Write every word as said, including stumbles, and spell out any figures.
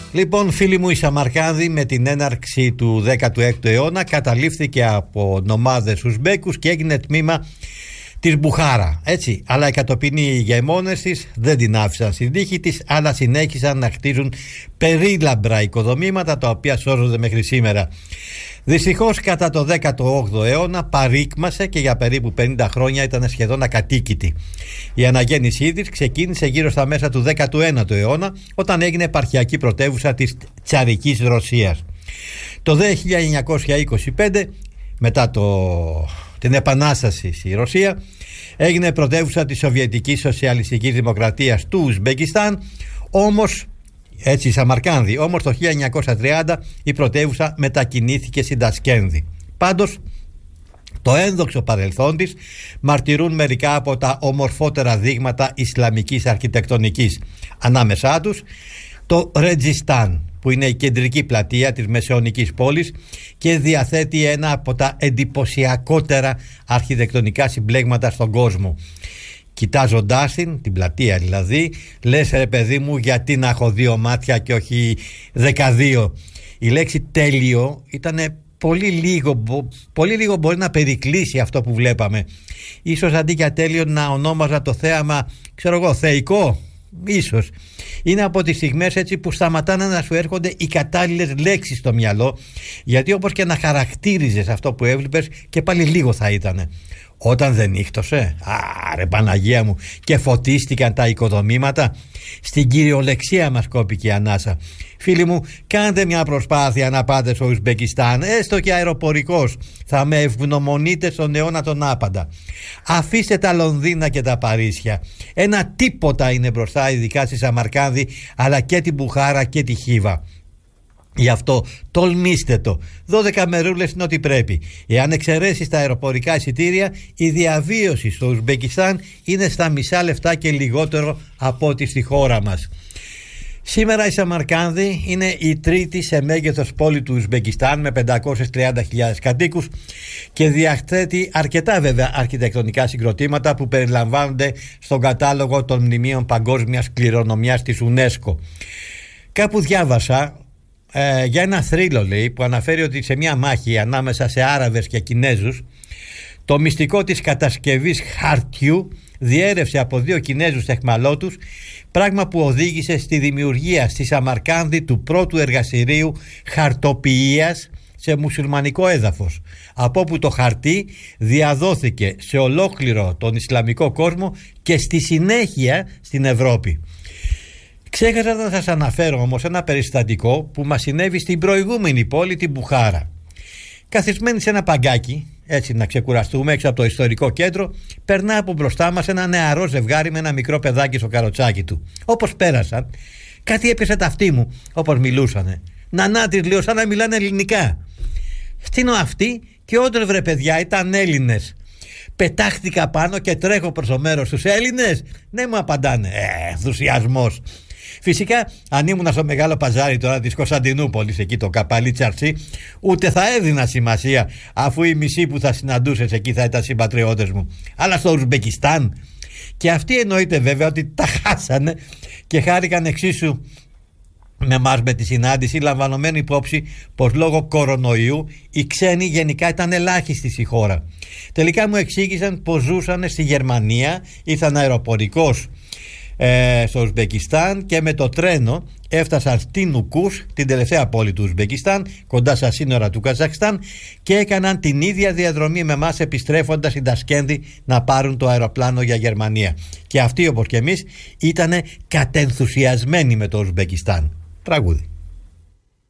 Λοιπόν, φίλοι μου, η Σαμαρκάνδη με την έναρξη του δέκατου έκτου αιώνα καταλήφθηκε από νομάδες Ουσμπέκους και έγινε τμήμα της Μπουχάρα, έτσι. Αλλά οι κατοπινοί ηγεμόνες της δεν την άφησαν στην τύχη της, αλλά συνέχισαν να χτίζουν περίλαμπρα οικοδομήματα, τα οποία σώζονται μέχρι σήμερα. Δυστυχώς κατά το δέκατο όγδοο αιώνα παρήκμασε και για περίπου πενήντα χρόνια ήταν σχεδόν ακατοίκητη. Η αναγέννησή της ξεκίνησε γύρω στα μέσα του δέκατου ένατου αιώνα, όταν έγινε επαρχιακή πρωτεύουσα της τσαρικής Ρωσίας. Το δε χίλια εννιακόσια είκοσι πέντε, μετά το... την επανάσταση στη Ρωσία, έγινε πρωτεύουσα της Σοβιετικής Σοσιαλιστικής Δημοκρατίας του Ουσμπεκιστάν, όμως έτσι η Σαμαρκάνδη, όμως το χίλια εννιακόσια τριάντα η πρωτεύουσα μετακινήθηκε στην Τασκένδη. Πάντως το ένδοξο παρελθόν της μαρτυρούν μερικά από τα ομορφότερα δείγματα Ισλαμικής αρχιτεκτονικής. Ανάμεσά τους το Ρετζιστάν, που είναι η κεντρική πλατεία της μεσαιωνικής πόλης και διαθέτει ένα από τα εντυπωσιακότερα αρχιτεκτονικά συμπλέγματα στον κόσμο. Κοιτάζοντάς την, την πλατεία δηλαδή, λες ρε παιδί μου, γιατί να έχω δύο μάτια και όχι δεκαδύο. Η λέξη τέλειο ήταν πολύ λίγο, πολύ λίγο μπορεί να περικλείσει αυτό που βλέπαμε. Ίσως αντί για τέλειο να ονόμαζα το θέαμα, ξέρω εγώ, θεϊκό. Ίσως είναι από τις στιγμές έτσι που σταματάνε να σου έρχονται οι κατάλληλες λέξεις στο μυαλό, γιατί όπως και να χαρακτήριζες αυτό που έβλεπες και πάλι λίγο θα ήτανε. Όταν δεν νύχτωσε, άρε Παναγία μου, και φωτίστηκαν τα οικοδομήματα, στην κυριολεξία μας κόπηκε η ανάσα. Φίλοι μου, κάντε μια προσπάθεια να πάτε στο Ουσμπεκιστάν, έστω και αεροπορικός, θα με ευγνωμονείτε στον αιώνα τον άπαντα. Αφήστε τα Λονδίνα και τα Παρίσια, ένα τίποτα είναι μπροστά, ειδικά στη Σαμαρκάνδη, αλλά και την Μπουχάρα και τη Χίβα. Γι' αυτό τολμήστε το. δώδεκα μερούλες είναι ό,τι πρέπει. Εάν εξαιρέσεις τα αεροπορικά εισιτήρια, η διαβίωση στο Ουσμπεκιστάν είναι στα μισά λεφτά και λιγότερο από ό,τι στη χώρα μας. Σήμερα η Σαμαρκάνδη είναι η τρίτη σε μέγεθος πόλη του Ουσμπεκιστάν με πεντακόσιες τριάντα χιλιάδες κατοίκους και διαθέτει αρκετά βέβαια αρχιτεκτονικά συγκροτήματα που περιλαμβάνονται στον κατάλογο των μνημείων παγκόσμιας κληρονομιάς της UNESCO. Κάπου διάβασα Ε, για ένα θρύλο, λέει, που αναφέρει ότι σε μια μάχη ανάμεσα σε Άραβες και Κινέζους, το μυστικό της κατασκευής χαρτιού διέρευσε από δύο Κινέζους αιχμαλώτους, πράγμα που οδήγησε στη δημιουργία στη Σαμαρκάνδη του πρώτου εργαστηρίου χαρτοποιίας σε μουσουλμανικό έδαφος, από όπου το χαρτί διαδόθηκε σε ολόκληρο τον Ισλαμικό κόσμο και στη συνέχεια στην Ευρώπη. Ξέχασα να σας αναφέρω όμως ένα περιστατικό που μας συνέβη στην προηγούμενη πόλη, την Μπουχάρα. Καθισμένοι σε ένα παγκάκι, έτσι να ξεκουραστούμε έξω από το ιστορικό κέντρο, περνά από μπροστά μας ένα νεαρό ζευγάρι με ένα μικρό παιδάκι στο καροτσάκι του. Όπως πέρασαν, κάτι έπιασε τα αυτή μου όπως μιλούσανε. Νανά της λέω, σαν να μιλάνε ελληνικά. Στείνω αυτή και όντως βρε παιδιά, ήταν Έλληνες. Πετάχτηκα πάνω και τρέχω προς το μέρος τους. Έλληνες? Ναι, μου απαντάνε. Ε, ενθουσιασμός. Φυσικά, αν ήμουν στο μεγάλο παζάρι τώρα της Κωνσταντινούπολης, εκεί το καπαλί τσαρσί, ούτε θα έδινα σημασία, αφού οι μισοί που θα συναντούσες εκεί θα ήταν συμπατριώτες μου. Αλλά στο Ουσμπεκιστάν, και αυτοί εννοείται βέβαια ότι τα χάσανε και χάρηκαν εξίσου με εμάς με τη συνάντηση, λαμβανομένη υπόψη πως λόγω κορονοϊού οι ξένοι γενικά ήταν ελάχιστοι στη χώρα. Τελικά μου εξήγησαν πως ζούσαν στη Γερμανία, ήρθαν αεροπορικός ε, στο Ουσμπεκιστάν και με το τρένο έφτασαν στην Ουκούς, την τελευταία πόλη του Ουσμπεκιστάν, κοντά στα σύνορα του Καζακστάν, και έκαναν την ίδια διαδρομή με εμάς επιστρέφοντας στην Τασκένδη να πάρουν το αεροπλάνο για Γερμανία. Και αυτοί όπως και εμείς ήτανε κατενθουσιασμένοι με το Ουσμπεκιστάν. Τραγούδι.